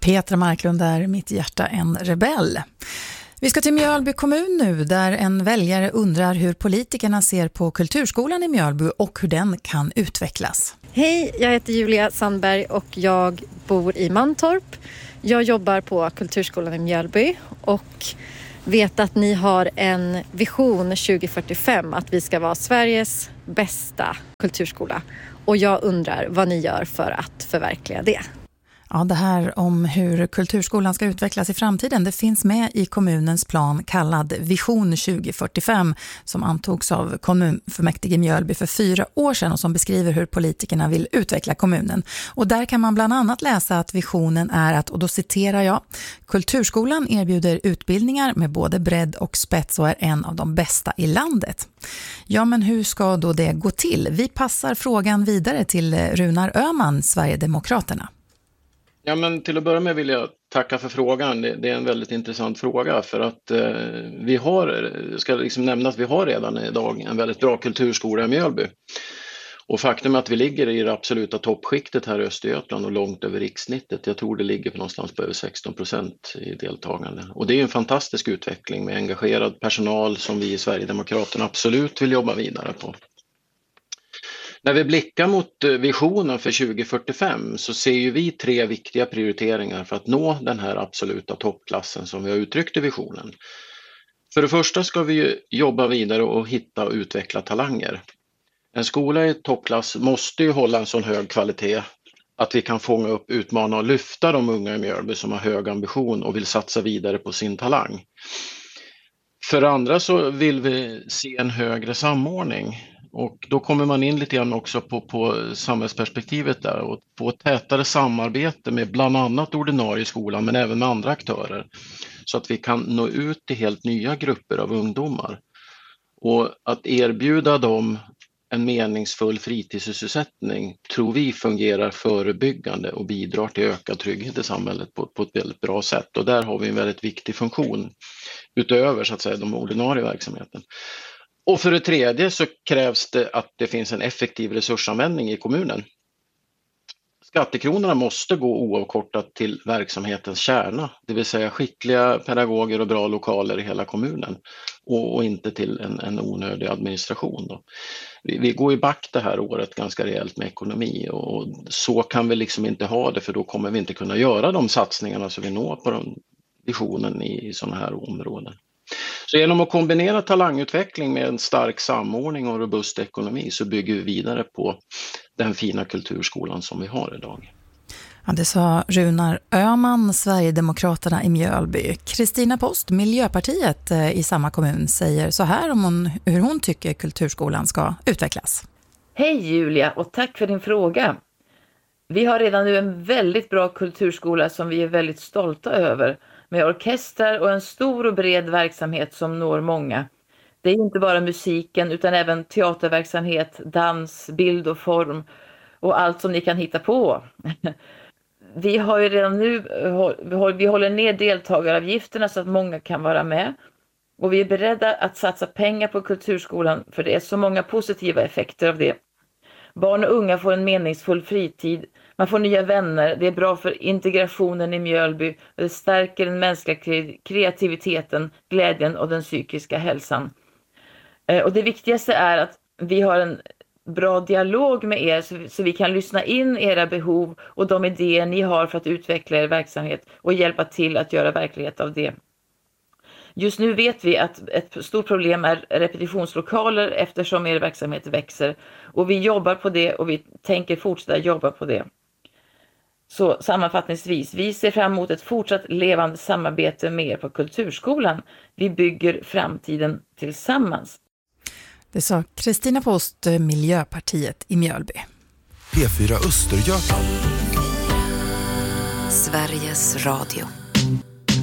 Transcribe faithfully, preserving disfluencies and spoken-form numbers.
Petra Marklund är mitt hjärta en rebell. Vi ska till Mjölby kommun nu där en väljare undrar hur politikerna ser på kulturskolan i Mjölby och hur den kan utvecklas. Hej, jag heter Julia Sandberg och jag bor i Mantorp. Jag jobbar på kulturskolan i Mjölby och vet att ni har en vision tjugo fyrtiofem att vi ska vara Sveriges bästa kulturskola. Och jag undrar vad ni gör för att förverkliga det. Ja, det här om hur kulturskolan ska utvecklas i framtiden, det finns med i kommunens plan kallad Vision tjugo fyrtiofem som antogs av kommunfullmäktige i Mjölby för fyra år sedan och som beskriver hur politikerna vill utveckla kommunen. Och där kan man bland annat läsa att visionen är att, och då citerar jag, kulturskolan erbjuder utbildningar med både bredd och spets och är en av de bästa i landet. Ja, men hur ska då det gå till? Vi passar frågan vidare till Runar Öhman, Sverigedemokraterna. Ja, men till att börja med vill jag tacka för frågan. Det, det är en väldigt intressant fråga för att eh, vi har, ska liksom nämna att vi har redan idag en väldigt bra kulturskola i Mjölby. Och faktum är att vi ligger i det absoluta toppskiktet här i Östergötland och långt över rikssnittet. Jag tror det ligger på någonstans på över sexton procent i deltagande. Och det är en fantastisk utveckling med engagerad personal som vi i Sverigedemokraterna absolut vill jobba vidare på. När vi blickar mot visionen för tjugo fyrtiofem så ser ju vi tre viktiga prioriteringar för att nå den här absoluta toppklassen som vi har uttryckt i visionen. För det första ska vi jobba vidare och hitta och utveckla talanger. En skola i toppklass måste ju hålla en sån hög kvalitet att vi kan fånga upp, utmana och lyfta de unga i Mjölby som har hög ambition och vill satsa vidare på sin talang. För det andra så vill vi se en högre samordning. Och då kommer man in lite grann också på, på samhällsperspektivet där och på tätare samarbete med bland annat ordinarie skolan men även med andra aktörer så att vi kan nå ut till helt nya grupper av ungdomar. Och att erbjuda dem en meningsfull fritidssysselsättning tror vi fungerar förebyggande och bidrar till ökad trygghet i samhället på, på ett väldigt bra sätt. Och där har vi en väldigt viktig funktion utöver så att säga de ordinarie verksamheten. Och för det tredje så krävs det att det finns en effektiv resursanvändning i kommunen. Skattekronorna måste gå oavkortat till verksamhetens kärna, det vill säga skickliga pedagoger och bra lokaler i hela kommunen och, och inte till en, en onödig administration. Då. Vi, vi går ju back det här året ganska rejält med ekonomi och så kan vi liksom inte ha det för då kommer vi inte kunna göra de satsningarna så vi når på den visionen i, i sådana här områden. Så genom att kombinera talangutveckling med en stark samordning och robust ekonomi så bygger vi vidare på den fina kulturskolan som vi har idag. Ja, det sa Runar Öhman, Sverigedemokraterna i Mjölby. Kristina Post, Miljöpartiet i samma kommun, säger så här om hon, hur hon tycker kulturskolan ska utvecklas. Hej Julia och tack för din fråga. Vi har redan nu en väldigt bra kulturskola som vi är väldigt stolta över. Med orkestrar och en stor och bred verksamhet som når många. Det är inte bara musiken utan även teaterverksamhet, dans, bild och form och allt som ni kan hitta på. Vi har ju redan nu, vi håller ner deltagaravgifterna så att många kan vara med. Och vi är beredda att satsa pengar på kulturskolan för det är så många positiva effekter av det. Barn och unga får en meningsfull fritid. Man får nya vänner, det är bra för integrationen i Mjölby och det stärker den mänskliga kreativiteten, glädjen och den psykiska hälsan. Och det viktigaste är att vi har en bra dialog med er så vi kan lyssna in era behov och de idéer ni har för att utveckla er verksamhet och hjälpa till att göra verklighet av det. Just nu vet vi att ett stort problem är repetitionslokaler eftersom er verksamhet växer och vi jobbar på det och vi tänker fortsätta jobba på det. Så sammanfattningsvis, vi ser fram emot ett fortsatt levande samarbete med er på kulturskolan. Vi bygger framtiden tillsammans. Det sa Kristina Post, Miljöpartiet i Mjölby. P fyra Östergötland. Sveriges Radio.